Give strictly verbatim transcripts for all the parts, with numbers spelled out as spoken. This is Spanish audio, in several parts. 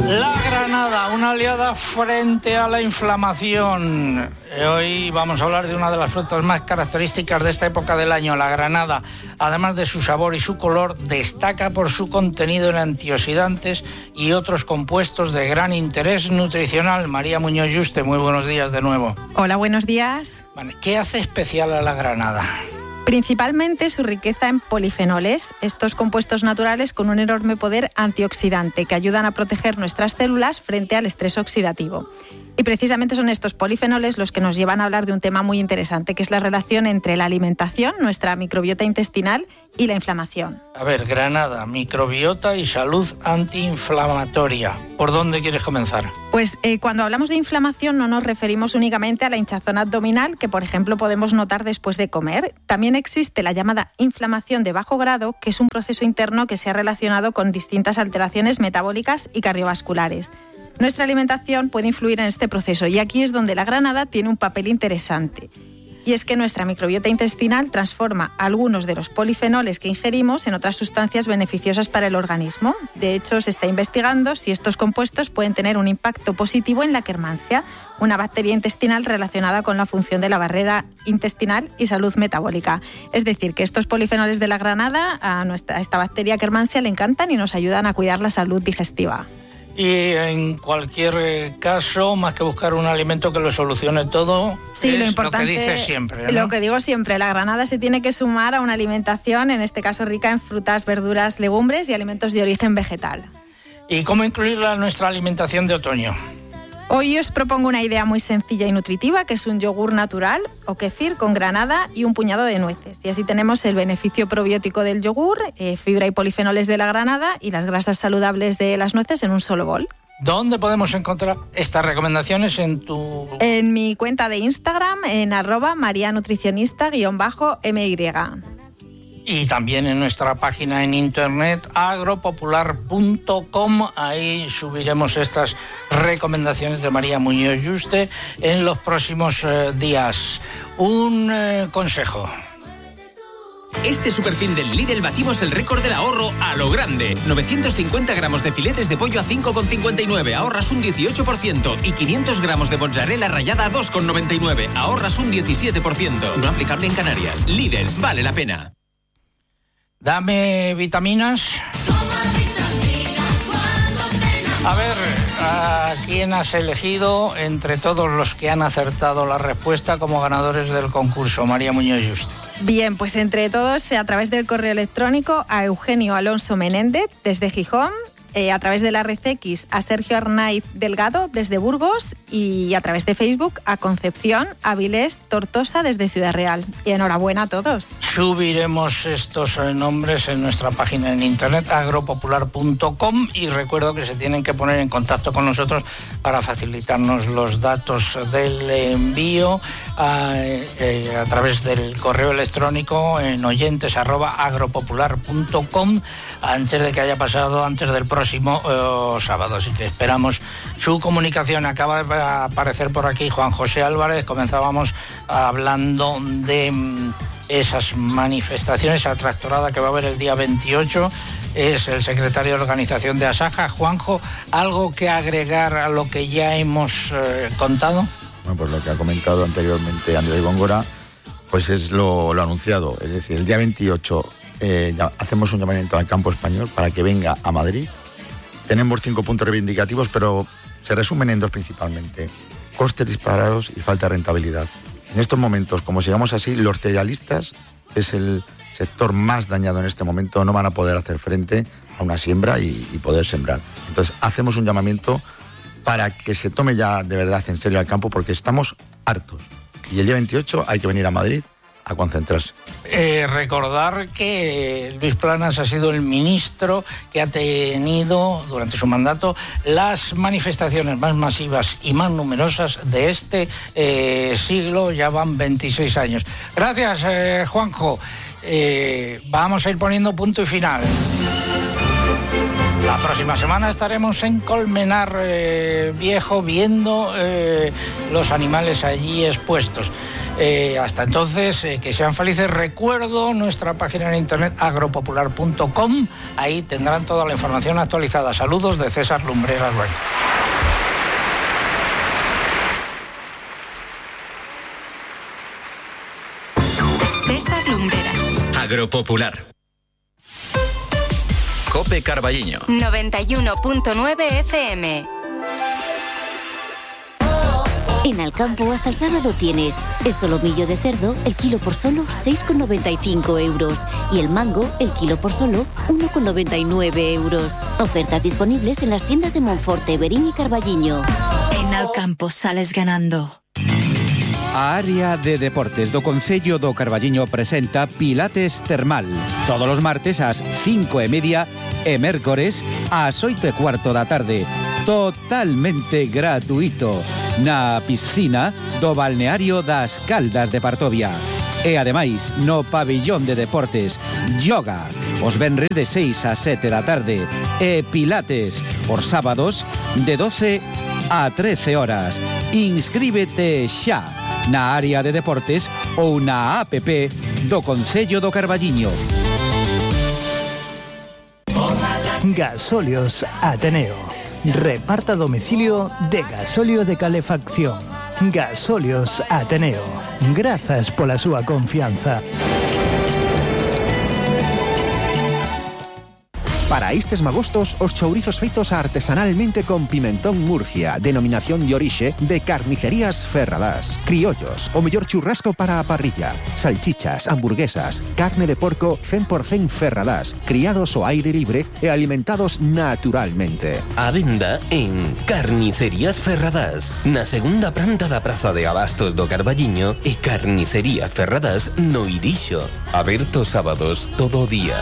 La granada, una aliada frente a la inflamación. Hoy vamos a hablar de una de las frutas más características de esta época del año, la granada. Además de su sabor y su color, destaca por su contenido en antioxidantes y otros compuestos de gran interés nutricional. María Muñoz Yuste, muy buenos días de nuevo. Hola, buenos días. Vale, ¿qué hace especial a la granada? Principalmente su riqueza en polifenoles, estos compuestos naturales con un enorme poder antioxidante que ayudan a proteger nuestras células frente al estrés oxidativo. Y precisamente son estos polifenoles los que nos llevan a hablar de un tema muy interesante, que es la relación entre la alimentación, nuestra microbiota intestinal, y la inflamación. A ver, granada, microbiota y salud antiinflamatoria. ¿Por dónde quieres comenzar? Pues eh, cuando hablamos de inflamación no nos referimos únicamente a la hinchazón abdominal que, por ejemplo, podemos notar después de comer. También existe la llamada inflamación de bajo grado, que es un proceso interno que se ha relacionado con distintas alteraciones metabólicas y cardiovasculares. Nuestra alimentación puede influir en este proceso y aquí es donde la granada tiene un papel interesante. Y es que nuestra microbiota intestinal transforma algunos de los polifenoles que ingerimos en otras sustancias beneficiosas para el organismo. De hecho, se está investigando si estos compuestos pueden tener un impacto positivo en la Akkermansia, una bacteria intestinal relacionada con la función de la barrera intestinal y salud metabólica. Es decir, que estos polifenoles de la granada a, nuestra, a esta bacteria Akkermansia le encantan y nos ayudan a cuidar la salud digestiva. Y en cualquier caso, más que buscar un alimento que lo solucione todo, sí, es lo importante, lo que dices siempre, ¿no? Lo que digo siempre, la granada se tiene que sumar a una alimentación, en este caso rica en frutas, verduras, legumbres y alimentos de origen vegetal. ¿Y cómo incluirla en nuestra alimentación de otoño? Hoy os propongo una idea muy sencilla y nutritiva, que es un yogur natural o kefir con granada y un puñado de nueces. Y así tenemos el beneficio probiótico del yogur, eh, fibra y polifenoles de la granada y las grasas saludables de las nueces en un solo bol. ¿Dónde podemos encontrar estas recomendaciones? En tu... En mi cuenta de Instagram, en arroba marianutricionista guión bajo my. Y también en nuestra página en internet agropopular punto com. Ahí subiremos estas recomendaciones de María Muñoz Yuste en los próximos eh, días. Un eh, consejo. Este superfin del Lidl batimos el récord del ahorro a lo grande. novecientos cincuenta gramos de filetes de pollo a cinco con cincuenta y nueve, ahorras un dieciocho por ciento. Y quinientos gramos de mozzarella rallada a dos con noventa y nueve, ahorras un diecisiete por ciento. No aplicable en Canarias. Lidl, vale la pena. Dame vitaminas. A ver, ¿a quién has elegido entre todos los que han acertado la respuesta como ganadores del concurso? María Muñoz Yuste. Bien, pues entre todos, a través del correo electrónico, a Eugenio Alonso Menéndez, desde Gijón, eh, a través de la red X, a Sergio Arnaiz Delgado, desde Burgos, y a través de Facebook, a Concepción Avilés Tortosa, desde Ciudad Real. Y enhorabuena a todos. Subiremos estos nombres en nuestra página en internet agropopular punto com y recuerdo que se tienen que poner en contacto con nosotros para facilitarnos los datos del envío a, eh, a través del correo electrónico en oyentes arroba agropopular punto com antes de que haya pasado, antes del próximo eh, sábado. Así que esperamos su comunicación. Acaba de aparecer por aquí Juan José Álvarez. Comenzábamos hablando de esas manifestaciones, esa tractorada que va a haber el día veintiocho, es el secretario de organización de Asaja. Juanjo, ¿algo que agregar a lo que ya hemos eh, contado? Bueno, pues lo que ha comentado anteriormente Andrés Góngora, pues es lo, lo anunciado. Es decir, el día veintiocho eh, ya hacemos un llamamiento al campo español para que venga a Madrid. Tenemos cinco puntos reivindicativos, pero se resumen en dos principalmente: costes disparados y falta de rentabilidad. En estos momentos, como sigamos así, los cerealistas, que es el sector más dañado en este momento, no van a poder hacer frente a una siembra y, y poder sembrar. Entonces, hacemos un llamamiento para que se tome ya de verdad en serio al campo, porque estamos hartos. Y el día veintiocho hay que venir a Madrid a concentrarse. Eh, recordar que Luis Planas ha sido el ministro que ha tenido durante su mandato las manifestaciones más masivas y más numerosas de este eh, siglo. Ya van veintiséis años. Gracias, eh, Juanjo. Eh, vamos a ir poniendo punto y final. La próxima semana estaremos en Colmenar eh, Viejo viendo eh, los animales allí expuestos. Eh, hasta entonces, eh, que sean felices. Recuerdo nuestra página en internet agropopular punto com. Ahí tendrán toda la información actualizada. Saludos de César Lumbreras Bueno. César Lumbreras. Agropopular. Cope Carballiño. noventa y uno punto nueve F M. En Alcampo hasta el sábado tienes el solomillo de cerdo, el kilo por solo seis con noventa y cinco euros y el mango, el kilo por solo uno con noventa y nueve euros. Ofertas disponibles en las tiendas de Monforte, Verín y Carballiño. En Alcampo sales ganando. A área de deportes do Concello do Carballiño presenta Pilates Termal. Todos los martes ás cinco e media e mércores ás oito e cuarto da tarde. Totalmente gratuito. Na piscina do balneario das Caldas de Partovia. E ademais, no pabillón de deportes, yoga, os venres de seis a sete da tarde. E pilates, por sábados, de doce a trece horas. Inscríbete xa na área de deportes ou na app do Concello do Carballiño. Gasóleos Ateneo. Reparta domicilio de gasóleo de calefacción. Gasóleos Ateneo. Grazas pola súa confianza. Para estes magostos, os chourizos feitos artesanalmente con pimentón Murcia, denominación de orixe de Carnicerías Ferradás. Criollos, o mellor churrasco para a parrilla. Salchichas, hamburguesas, carne de porco cen por cen Ferradás, criados ao aire libre e alimentados naturalmente. A venda en Carnicerías Ferradás, na segunda planta da Praza de Abastos do Carballiño e Carnicería Ferradás no Irixo. Aberto sábados todo o día.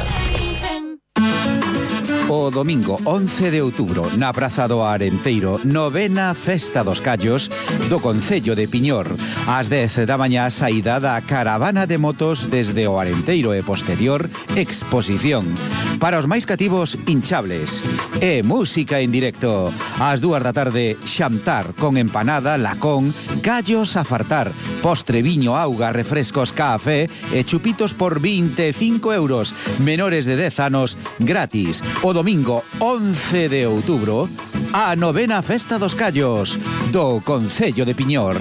O domingo once de outubro, na Praza do Arenteiro, novena Festa dos Callos do Concello de Piñor. Ás dez da mañá, saída da caravana de motos desde o Arenteiro e posterior exposición. Para os máis cativos, hinchables. E música en directo. Ás dúas da tarde, xantar con empanada, lacón, callos a fartar, postre, viño, auga, refrescos, café e chupitos por vinte e cinco euros. Menores de dez anos, gratis. O domingo once de outubro, a novena Festa dos Callos do Concello de Piñor.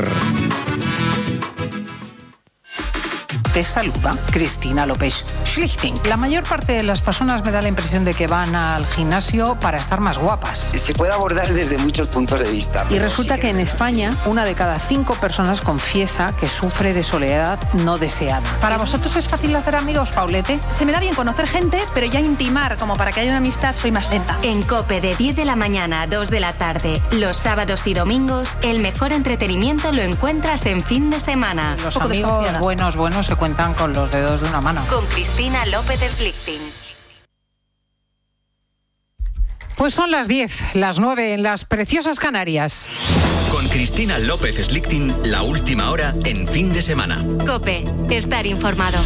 Te saluda Cristina López Schlichting. La mayor parte de las personas me da la impresión de que van al gimnasio para estar más guapas. Se puede abordar desde muchos puntos de vista. Y resulta que en España una de cada cinco personas confiesa que sufre de soledad no deseada. ¿Para vosotros es fácil hacer amigos, Paulete? Se me da bien conocer gente, pero ya intimar como para que haya una amistad soy más lenta. En COPE de diez de la mañana a dos de la tarde, los sábados y domingos, el mejor entretenimiento lo encuentras en fin de semana. Los amigos buenos, buenos se cuentan con los dedos de una mano. Con Cristina López Slichting. Pues son las diez, las nueve en las preciosas Canarias. Con Cristina López Slichting, la última hora en fin de semana. COPE, estar informado.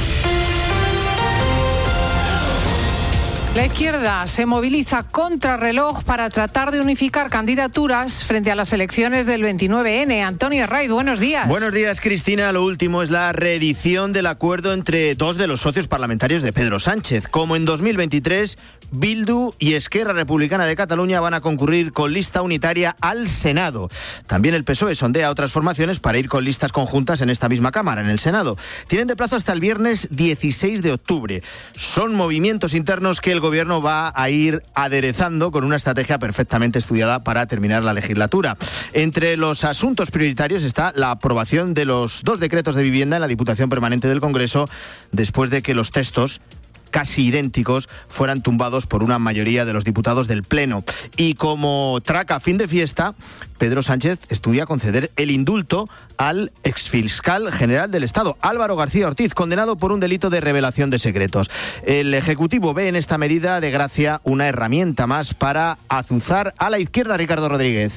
La izquierda se moviliza contra reloj para tratar de unificar candidaturas frente a las elecciones del veintinueve ene. Antonio Herraiz, buenos días. Buenos días, Cristina. Lo último es la reedición del acuerdo entre dos de los socios parlamentarios de Pedro Sánchez. Como en dos mil veintitrés, Bildu y Esquerra Republicana de Cataluña van a concurrir con lista unitaria al Senado. También el P S O E sondea a otras formaciones para ir con listas conjuntas en esta misma Cámara, en el Senado. Tienen de plazo hasta el viernes dieciséis de octubre. Son movimientos internos que el Gobierno va a ir aderezando con una estrategia perfectamente estudiada para terminar la legislatura. Entre los asuntos prioritarios está la aprobación de los dos decretos de vivienda en la Diputación Permanente del Congreso, después de que los textos casi idénticos fueran tumbados por una mayoría de los diputados del Pleno. Y como traca a fin de fiesta, Pedro Sánchez estudia conceder el indulto al exfiscal general del Estado, Álvaro García Ortiz, condenado por un delito de revelación de secretos. El Ejecutivo ve en esta medida de gracia una herramienta más para azuzar a la izquierda. Ricardo Rodríguez.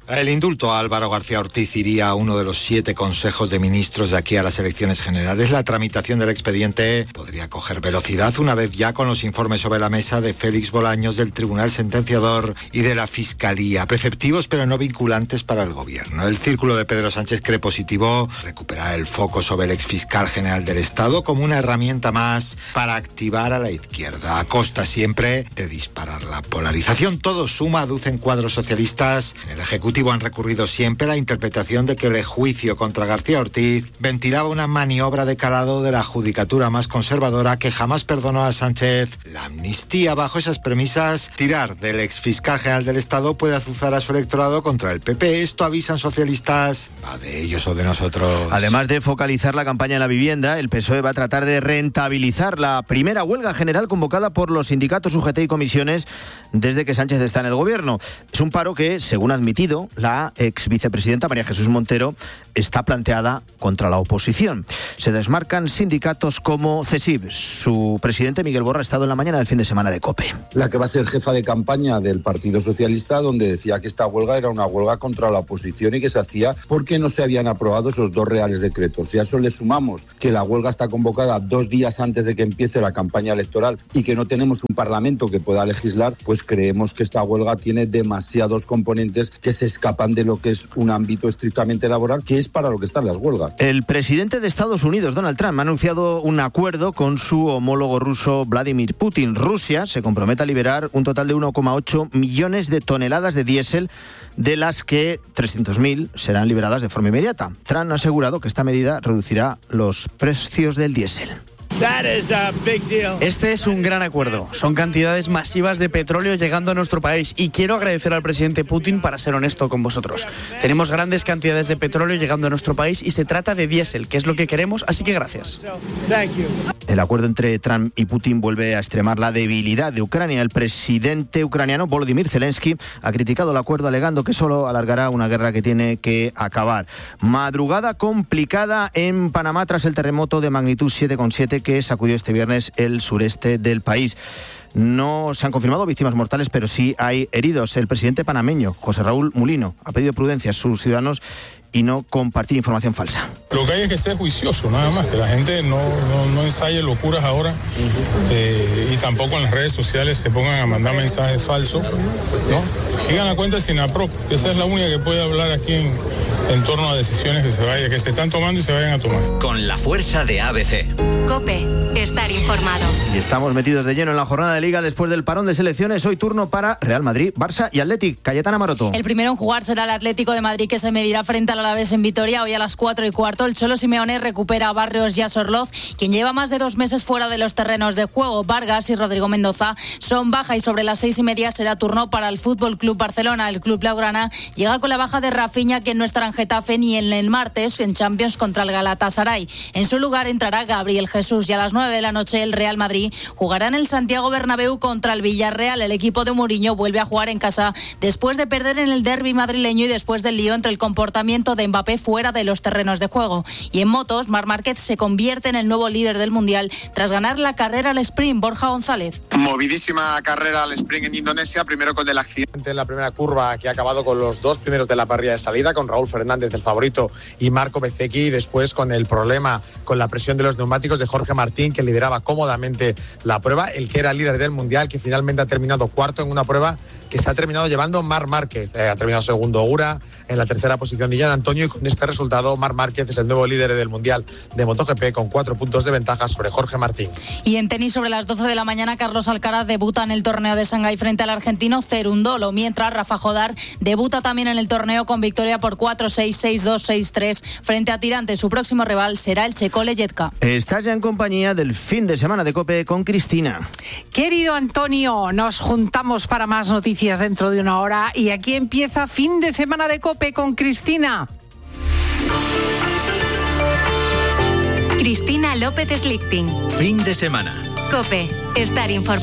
El indulto a Álvaro García Ortiz iría a uno de los siete consejos de ministros de aquí a las elecciones generales. La tramitación del expediente podría coger velocidad una vez ya con los informes sobre la mesa de Félix Bolaños, del Tribunal Sentenciador y de la Fiscalía, preceptivos pero no vinculantes para el Gobierno. El círculo de Pedro Sánchez cree positivo recuperar el foco sobre el exfiscal general del Estado como una herramienta más para activar a la izquierda, a costa siempre de disparar la polarización. Todo suma, aducen cuadros socialistas. En el Ejecutivo han recurrido siempre a la interpretación de que el juicio contra García Ortiz ventilaba una maniobra de calado de la judicatura más conservadora que jamás perdonó a Sánchez la amnistía. Bajo esas premisas, tirar del exfiscal general del Estado puede azuzar a su electorado contra el P P. Esto avisan socialistas, va de ellos o de nosotros. Además de focalizar la campaña en la vivienda, el P S O E va a tratar de rentabilizar la primera huelga general convocada por los sindicatos U G T y comisiones desde que Sánchez está en el Gobierno. Es un paro que, según ha admitido la ex vicepresidenta María Jesús Montero, está planteada contra la oposición. Se desmarcan sindicatos como CESIF. Su presidente Miguel Borra ha estado en la mañana del fin de semana de COPE. La que va a ser jefa de campaña del Partido Socialista, donde decía que esta huelga era una huelga contra la oposición y que se hacía porque no se habían aprobado esos dos reales decretos. Si a eso le sumamos que la huelga está convocada dos días antes de que empiece la campaña electoral y que no tenemos un Parlamento que pueda legislar, pues creemos que esta huelga tiene demasiados componentes que se escapan de lo que es un ámbito estrictamente laboral, que es para lo que están las huelgas. El presidente de Estados Unidos, Donald Trump, ha anunciado un acuerdo con su homólogo ruso Vladimir Putin. Rusia se compromete a liberar un total de uno coma ocho millones de toneladas de diésel, de las que trescientas mil serán liberadas de forma inmediata. Trump ha asegurado que esta medida reducirá los precios del diésel. Este es un gran acuerdo. Son cantidades masivas de petróleo llegando a nuestro país y quiero agradecer al presidente Putin, para ser honesto con vosotros. Tenemos grandes cantidades de petróleo llegando a nuestro país y se trata de diésel, que es lo que queremos, así que gracias. El acuerdo entre Trump y Putin vuelve a extremar la debilidad de Ucrania. El presidente ucraniano Volodymyr Zelensky ha criticado el acuerdo alegando que solo alargará una guerra que tiene que acabar. Madrugada complicada en Panamá tras el terremoto de magnitud siete coma siete que sacudió este viernes el sureste del país. No se han confirmado víctimas mortales, pero sí hay heridos. El presidente panameño, José Raúl Mulino, ha pedido prudencia a sus ciudadanos y no compartir información falsa. Lo que hay es que ser juicioso, nada más, que la gente no, no, no ensaye locuras ahora eh, y tampoco en las redes sociales se pongan a mandar mensajes falsos, ¿no? Sigan la cuenta sin SINAPROC, esa es la única que puede hablar aquí en, en torno a decisiones que se vaya, que se están tomando y se vayan a tomar. Con la fuerza de A B C. COPE, estar informado. Y estamos metidos de lleno en la jornada de Liga después del parón de selecciones. Hoy turno para Real Madrid, Barça y Athletic. Cayetana Maroto. El primero en jugar será el Atlético de Madrid, que se medirá frente al Alavés en Vitoria hoy a las cuatro y cuarto. El Cholo Simeone recupera a Barrios y a Sorloz, quien lleva más de dos meses fuera de los terrenos de juego. Vargas y Rodrigo Mendoza son baja y sobre las seis y media será turno para el Fútbol Club Barcelona. El club blaugrana llega con la baja de Rafinha, que no estará en Getafe ni en el martes en Champions contra el Galatasaray. En su lugar entrará Gabriel Jesús y a las nueve de la noche el Real Madrid jugará en el Santiago Bernabéu contra el Villarreal. El equipo de Mourinho vuelve a jugar en casa después de perder en el derbi madrileño y después del lío entre el comportamiento de Mbappé fuera de los terrenos de juego. Y en motos, Marc Márquez se convierte en el nuevo líder del Mundial tras ganar la carrera al sprint. Borja González. Movidísima carrera al sprint en Indonesia, primero con el accidente en la primera curva que ha acabado con los dos primeros de la parrilla de salida, con Raúl Fernández, el favorito, y Marco Bezzecchi, y después con el problema con la presión de los neumáticos de Jorge Martín, que lideraba cómodamente la prueba, el que era líder del Mundial, que finalmente ha terminado cuarto en una prueba que se ha terminado llevando Marc Márquez. Eh, ha terminado segundo Ura, en la tercera posición Dillan Antonio, y con este resultado Marc Márquez es el nuevo líder del Mundial de MotoGP con cuatro puntos de ventaja sobre Jorge Martín. Y en tenis, sobre las doce de la mañana, Carlos Alcaraz debuta en el torneo de Shanghái frente al argentino Cerundolo, mientras Rafa Jodar debuta también en el torneo con victoria por cuatro seis, seis dos, seis tres frente a Tirante. Su próximo rival será el checo Leyetka. Estás ya en compañía del fin de semana de COPE con Cristina. Querido Antonio, nos juntamos para más noticias dentro de una hora y aquí empieza fin de semana de COPE con Cristina. Cristina López Slichting. Fin de semana. COPE, estar informado.